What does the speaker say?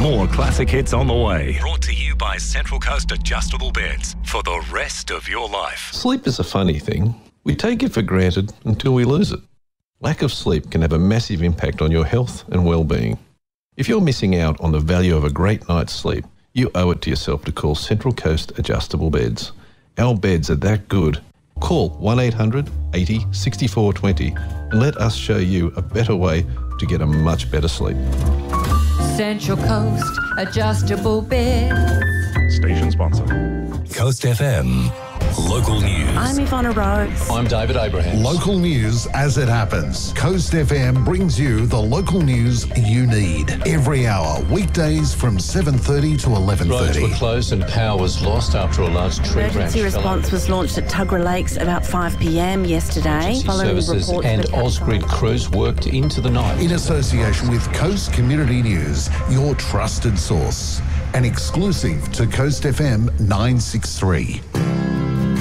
More classic hits on the way. Brought to you by Central Coast Adjustable Beds for the rest of your life. Sleep is a funny thing. We take it for granted until we lose it. Lack of sleep can have a massive impact on your health and well-being. If you're missing out on the value of a great night's sleep, you owe it to yourself to call Central Coast Adjustable Beds. Our beds are that good. Call 1800 80 64 20 and let us show you a better way to get a much better sleep. Central Coast Adjustable Beds. Station sponsor. Coast FM. Local news. I'm Ivana Rose. I'm David Abraham. Local news as it happens. Coast FM brings you the local news you need every hour, weekdays from 7:30 to 11:30. Roads were closed and power was lost after a large tree branch Emergency response was launched at Tuggerah Lakes about 5 p.m. yesterday. Following services and Ausgrid crews worked into the night. In association with Coast Community News, your trusted source. An exclusive to Coast FM 963.